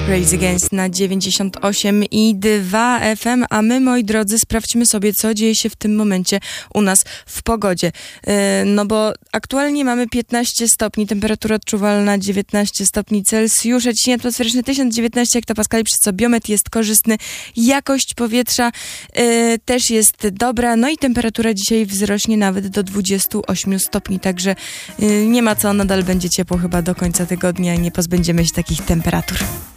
Rise Against na 98,2 FM, a my, moi drodzy, sprawdźmy sobie, co dzieje się w tym momencie u nas w pogodzie. No bo aktualnie mamy 15 stopni, temperatura odczuwalna 19 stopni Celsjusza, ciśnienie atmosferyczne 1019 hektopaskali, przez co biometr jest korzystny, jakość powietrza też jest dobra, no i temperatura dzisiaj wzrośnie nawet do 28 stopni, także nie ma co, nadal będzie ciepło chyba do końca tygodnia i nie pozbędziemy się takich temperatur.